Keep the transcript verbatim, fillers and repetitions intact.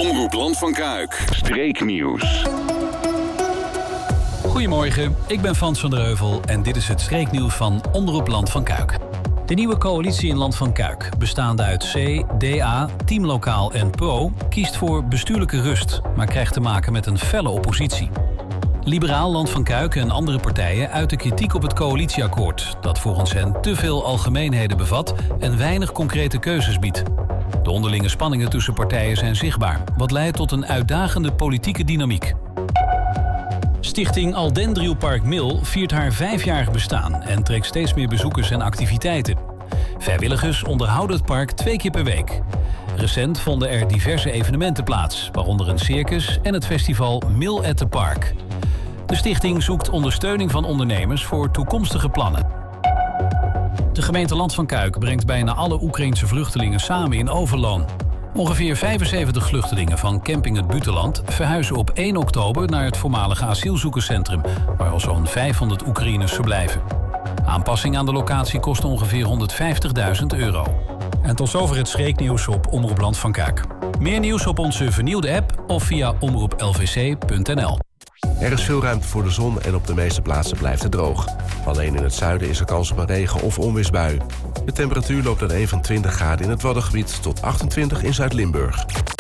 Omroep Land van Kuik. Streeknieuws. Goedemorgen, ik ben Frans van der Heuvel en dit is het streeknieuws van Omroep Land van Kuik. De nieuwe coalitie in Land van Kuik, bestaande uit C, D A, Team Lokaal en Pro, kiest voor bestuurlijke rust, maar krijgt te maken met een felle oppositie. Liberaal Land van Kuik en andere partijen uiten kritiek op het coalitieakkoord, dat volgens hen te veel algemeenheden bevat en weinig concrete keuzes biedt. De onderlinge spanningen tussen partijen zijn zichtbaar, wat leidt tot een uitdagende politieke dynamiek. Stichting Aldendrielpark Mil viert haar vijfjarig bestaan en trekt steeds meer bezoekers en activiteiten. Vrijwilligers onderhouden het park twee keer per week. Recent vonden er diverse evenementen plaats, waaronder een circus en het festival Mil at the Park. De stichting zoekt ondersteuning van ondernemers voor toekomstige plannen. De gemeente Land van Kuik brengt bijna alle Oekraïense vluchtelingen samen in overloon. Ongeveer vijfenzeventig vluchtelingen van camping Het Butenland verhuizen op één oktober naar het voormalige asielzoekerscentrum, waar al zo'n vijfhonderd Oekraïners verblijven. Aanpassing aan de locatie kost ongeveer honderdvijftigduizend euro. En tot zover het streeknieuws op Omroep Land van Kuik. Meer nieuws op onze vernieuwde app of via omroep l v c punt n l. Er is veel ruimte voor de zon en op de meeste plaatsen blijft het droog. Alleen in het zuiden is er kans op een regen- of onweersbui. De temperatuur loopt uiteen van twintig graden in het Waddengebied tot achtentwintig in Zuid-Limburg.